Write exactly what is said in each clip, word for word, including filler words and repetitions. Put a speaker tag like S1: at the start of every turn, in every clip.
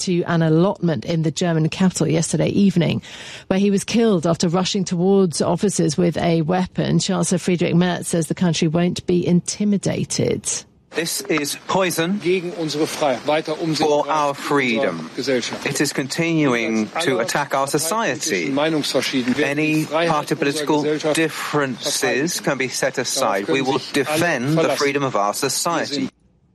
S1: to an allotment in the German capital yesterday evening, where he was killed after rushing towards officers with a weapon. Chancellor Friedrich Merz says the country won't be intimidated.
S2: This is poison for our freedom. It is continuing to attack our society. Any party political differences can be set aside. We will defend the freedom of our society.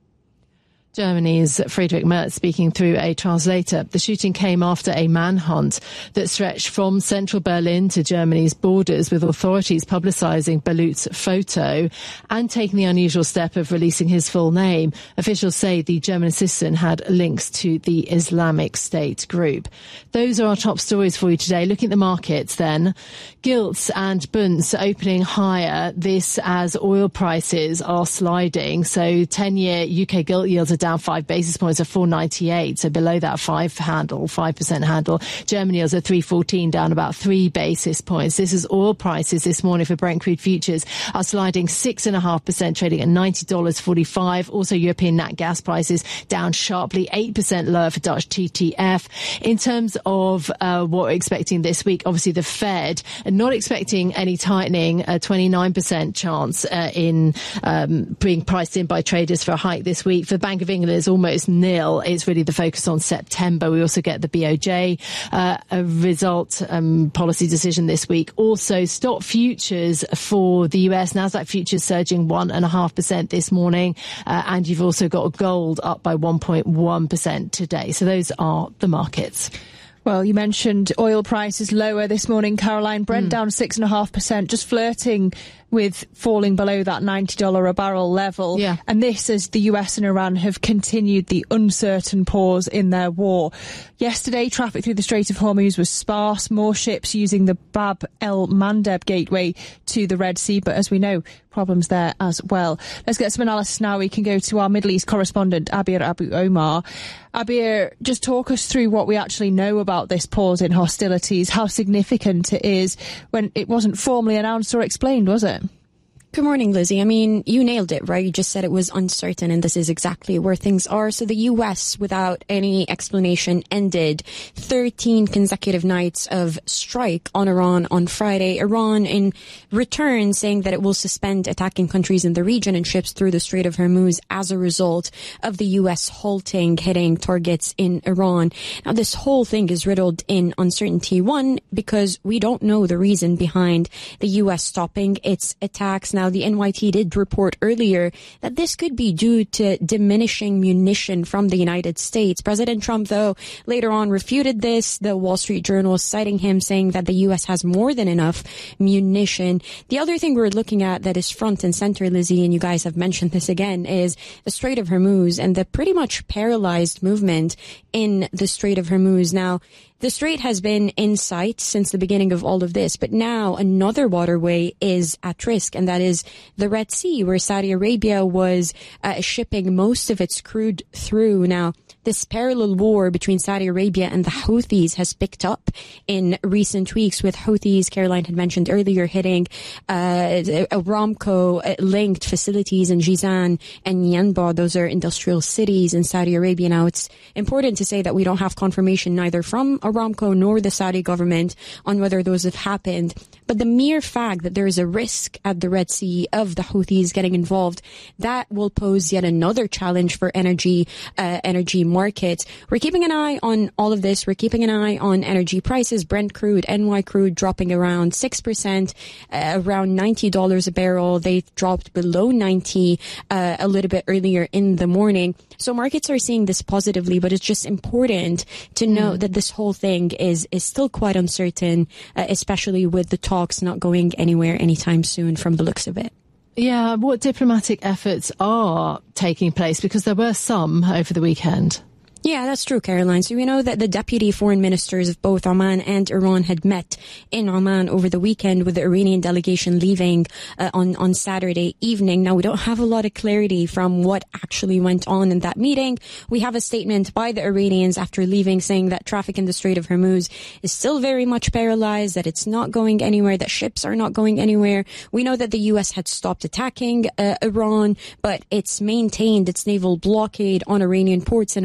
S1: Germany's Friedrich Merz speaking through a translator. The shooting came after a manhunt that stretched from central Berlin to Germany's borders, with authorities publicising Balut's photo and taking the unusual step of releasing his full name. Officials say the German assassin had links to the Islamic State group. Those are our top stories for you today. Looking at the markets then. Gilts and bunds opening higher, this as oil prices are sliding. So ten-year U K gilt yields are down five basis points at four ninety-eight, so below that five handle, five percent handle. German yields are three fourteen, down about three basis points. This is oil prices this morning for Brent crude futures are sliding six point five percent, trading at ninety dollars forty-five. Also, European nat gas prices down sharply, eight percent lower for Dutch T T F. In terms of uh, what we're expecting this week, obviously the Fed are not expecting any tightening, a twenty-nine percent chance uh, in um, being priced in by traders for a hike this week. For the Bank of England is almost nil. It's really the focus on September. We also get the B O J uh, a result um, policy decision this week. Also, stock futures for the U S, Nasdaq futures surging one and a half percent this morning, uh, and you've also got gold up by one point one percent today. So those are the markets.
S3: Well, you mentioned oil prices lower this morning, Caroline. Brent mm. down six and a half percent, just flirting with falling below that ninety dollars a barrel level.
S1: Yeah.
S3: And this as the U S and Iran have continued the uncertain pause in their war. Yesterday, traffic through the Strait of Hormuz was sparse, more ships using the Bab el-Mandeb gateway to the Red Sea. But as we know, problems there as well. Let's get some analysis now. We can go to our Middle East correspondent, Abir Abu Omar. Abir, just talk us through what we actually know about this pause in hostilities, how significant it is when it wasn't formally announced or explained, was it?
S4: Good morning, Lizzie. I mean, you nailed it, right? You just said it was uncertain, and this is exactly where things are. So the U S, without any explanation, ended thirteen consecutive nights of strike on Iran on Friday. Iran, in return, saying that it will suspend attacking countries in the region and ships through the Strait of Hormuz as a result of the U S halting hitting targets in Iran. Now, this whole thing is riddled in uncertainty. One, because we don't know the reason behind the U S stopping its attacks. Now, the N Y T did report earlier that this could be due to diminishing munition from the United States. President Trump, though, later on refuted this. The Wall Street Journal citing him, saying that the U S has more than enough munition. The other thing we're looking at that is front and center, Lizzie, and you guys have mentioned this again, is the Strait of Hormuz and the pretty much paralyzed movement in the Strait of Hormuz. Now, the strait has been in sight since the beginning of all of this, but now another waterway is at risk, and that is the Red Sea, where Saudi Arabia was uh, shipping most of its crude through. Now, this parallel war between Saudi Arabia and the Houthis has picked up in recent weeks, with Houthis, Caroline had mentioned earlier, hitting uh, Aramco-linked facilities in Jizan and Yanbu. Those are industrial cities in Saudi Arabia. Now, it's important to say that we don't have confirmation neither from Aramco nor the Saudi government on whether those have happened. But the mere fact that there is a risk at the Red Sea of the Houthis getting involved, that will pose yet another challenge for energy, uh, energy markets. We're keeping an eye on all of this. We're keeping an eye on energy prices. Brent crude, N Y crude dropping around six percent, uh, around ninety dollars a barrel. They dropped below ninety uh, a little bit earlier in the morning. So markets are seeing this positively, but it's just important to note mm. that this whole thing is, is still quite uncertain, uh, especially with the talks not going anywhere anytime soon from the looks of it.
S1: Yeah, what diplomatic efforts are taking place? Because there were some over the weekend.
S4: Yeah, that's true, Caroline. So we know that the deputy foreign ministers of both Oman and Iran had met in Oman over the weekend, with the Iranian delegation leaving uh, on, on Saturday evening. Now, we don't have a lot of clarity from what actually went on in that meeting. We have a statement by the Iranians after leaving saying that traffic in the Strait of Hormuz is still very much paralyzed, that it's not going anywhere, that ships are not going anywhere. We know that the U S had stopped attacking uh, Iran, but it's maintained its naval blockade on Iranian ports and Iranian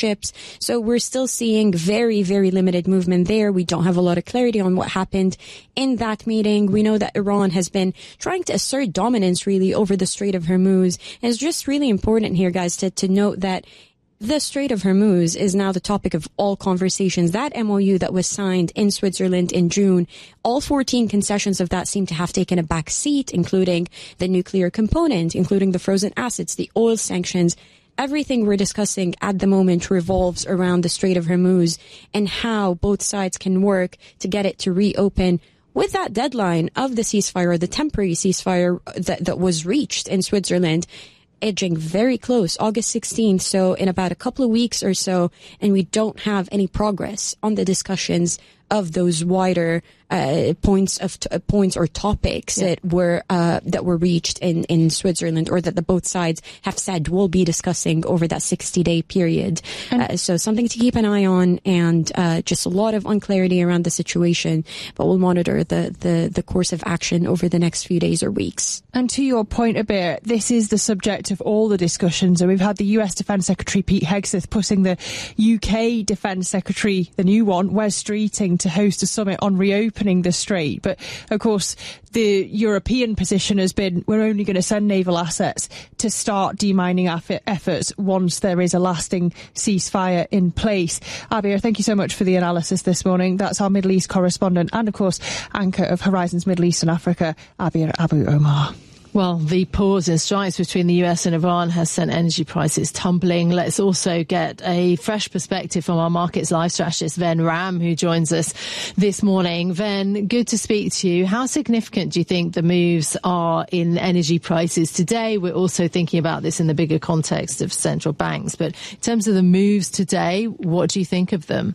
S4: ships. So we're still seeing very, very limited movement there. We don't have a lot of clarity on what happened in that meeting. We know that Iran has been trying to assert dominance really over the Strait of Hormuz. And it's just really important here, guys, to, to note that the Strait of Hormuz is now the topic of all conversations. That M O U that was signed in Switzerland in June, all fourteen concessions of that seem to have taken a back seat, including the nuclear component, including the frozen assets, the oil sanctions. Everything we're discussing at the moment revolves around the Strait of Hormuz and how both sides can work to get it to reopen with that deadline of the ceasefire, the temporary ceasefire that, that was reached in Switzerland, edging very close, August sixteenth, so in about a couple of weeks or so, and we don't have any progress on the discussions of those wider uh, points of t- points or topics yeah. that were uh, that were reached in, in Switzerland, or that the both sides have said we'll be discussing over that sixty-day period. Uh, so something to keep an eye on, and uh, just a lot of unclarity around the situation. But we'll monitor the, the, the course of action over the next few days or weeks.
S3: And to your point a bit, this is the subject of all the discussions. And we've had the U S Defence Secretary Pete Hegseth putting the U K Defence Secretary, the new one, Wes Streeting, to host a summit on reopening the strait. But of course, the European position has been we're only going to send naval assets to start demining efforts once there is a lasting ceasefire in place. Abir, thank you so much for the analysis this morning. That's our Middle East correspondent and, of course, anchor of Horizons Middle East and Africa, Abir Abu Omar.
S1: Well, the pause in strikes between the U S and Iran has sent energy prices tumbling. Let's also get a fresh perspective from our Markets Live strategist, Ven Ram, who joins us this morning. Ven, good to speak to you. How significant do you think the moves are in energy prices today? We're also thinking about this in the bigger context of central banks. But in terms of the moves today, what do you think of them?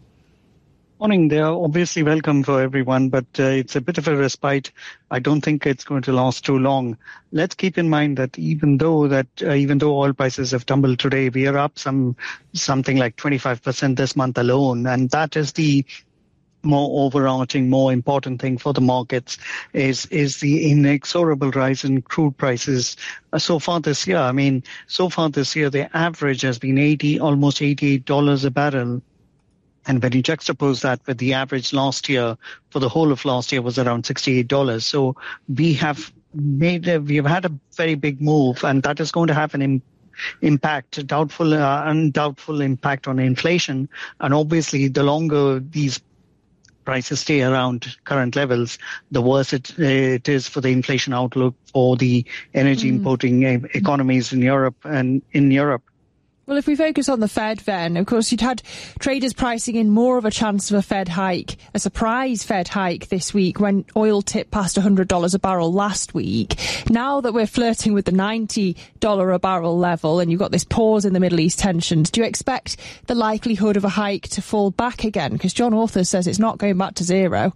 S5: Morning. They are obviously welcome for everyone, but uh, it's a bit of a respite. I don't think it's going to last too long. Let's keep in mind that even though that uh, even though oil prices have tumbled today, we are up some something like twenty-five percent this month alone, and that is the more overarching, more important thing for the markets is is the inexorable rise in crude prices uh, so far this year. I mean, so far this year, the average has been eighty, almost eighty-eight dollars a barrel. And when you juxtapose that with the average last year, for the whole of last year was around sixty-eight dollars. So we have made, a, we have had a very big move, and that is going to have an im- impact, doubtful, uh, undoubtful impact on inflation. And obviously, the longer these prices stay around current levels, the worse it, it is for the inflation outlook for the energy mm. importing economies in Europe and in Europe.
S3: Well, if we focus on the Fed then, of course, you'd had traders pricing in more of a chance of a Fed hike, a surprise Fed hike this week when oil tipped past one hundred dollars a barrel last week. Now that we're flirting with the ninety dollars a barrel level and you've got this pause in the Middle East tensions, do you expect the likelihood of a hike to fall back again? Because John Authers says it's not going back to zero.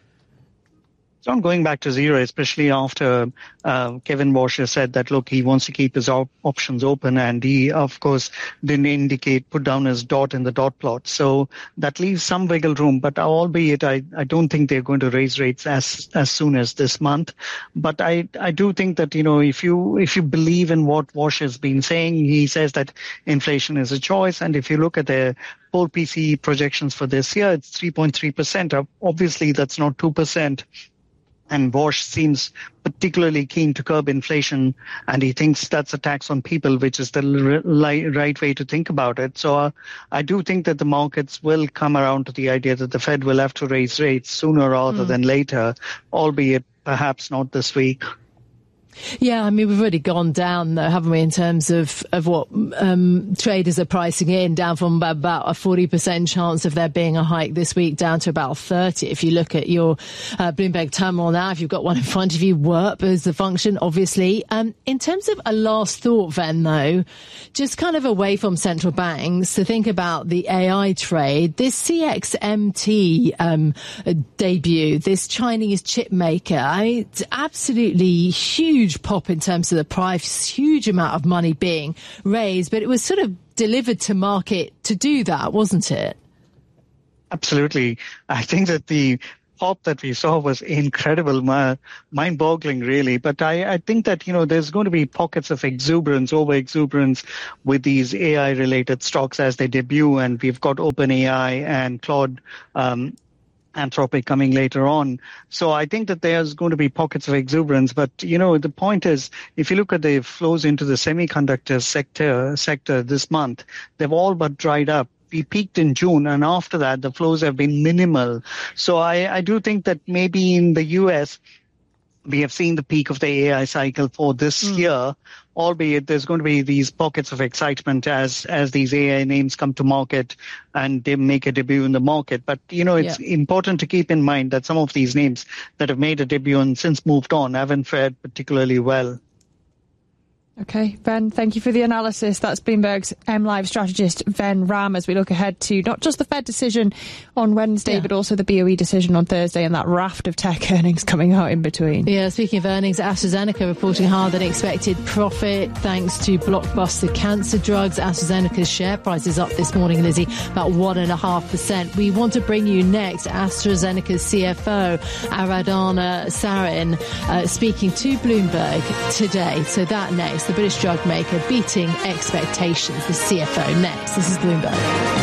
S5: It's not going back to zero, especially after uh, Kevin Warsh has said that, look, he wants to keep his op- options open, and he, of course, didn't indicate, put down his dot in the dot plot. So that leaves some wiggle room, but albeit I, I don't think they're going to raise rates as as soon as this month. But I, I do think that, you know, if you if you believe in what Warsh has been saying, he says that inflation is a choice, and if you look at the poll P C E projections for this year, it's three point three percent. Obviously, that's not two percent. And Warsh seems particularly keen to curb inflation, and he thinks that's a tax on people, which is the li- right way to think about it. So uh, I do think that the markets will come around to the idea that the Fed will have to raise rates sooner rather mm. than later, albeit perhaps not this week.
S1: Yeah, I mean, we've already gone down, though, haven't we, in terms of, of what um, traders are pricing in, down from about a forty percent chance of there being a hike this week down to about thirty. If you look at your uh, Bloomberg terminal now, if you've got one in front of you, W I R P is the function, obviously. Um, in terms of a last thought, then, though, just kind of away from central banks to think about the A I trade, this C X M T um, debut, this Chinese chip maker, I mean, it's absolutely huge. Huge pop in terms of the price, huge amount of money being raised, but it was sort of delivered to market to do that, wasn't it?
S5: Absolutely. I think that the pop that we saw was incredible, mind-boggling, really. But I, I think that, you know, there's going to be pockets of exuberance, over-exuberance with these A I-related stocks as they debut, and we've got OpenAI and Claude um, Anthropic coming later on. So I think that there's going to be pockets of exuberance. But, you know, the point is, if you look at the flows into the semiconductor sector sector this month, they've all but dried up. We peaked in June, and after that, the flows have been minimal. So I, I do think that maybe in the U S, we have seen the peak of the A I cycle for this mm. year, albeit there's going to be these pockets of excitement as, as these A I names come to market and they make a debut in the market. But, you know, it's yeah. important to keep in mind that some of these names that have made a debut and since moved on haven't fared particularly well.
S3: Okay, Ben, thank you for the analysis. That's Bloomberg's M Live strategist, Ben Ram, as we look ahead to not just the Fed decision on Wednesday, yeah. but also the B O E decision on Thursday and that raft of tech earnings coming out in between.
S1: Yeah, speaking of earnings, AstraZeneca reporting higher than expected profit thanks to blockbuster cancer drugs. AstraZeneca's share price is up this morning, Lizzie, about one point five percent. We want to bring you next AstraZeneca's C F O, Aradhana Sarin, uh, speaking to Bloomberg today. So that next. The British drug maker beating expectations. The C F O next. This is Bloomberg.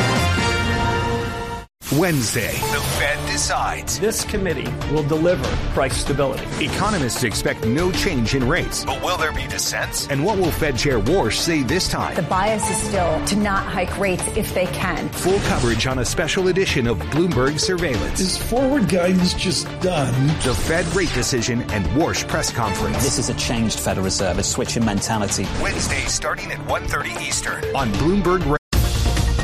S6: Wednesday, the Fed decides.
S7: This committee will deliver price stability.
S6: Economists expect no change in rates. But will there be dissent? And what will Fed Chair Warsh say this time?
S8: The bias is still to not hike rates if they can.
S6: Full coverage on a special edition of Bloomberg Surveillance.
S9: Is forward guidance just done?
S6: The Fed rate decision and Warsh press conference.
S10: This is a changed Federal Reserve, a switch in mentality.
S6: Wednesday starting at one thirty Eastern on Bloomberg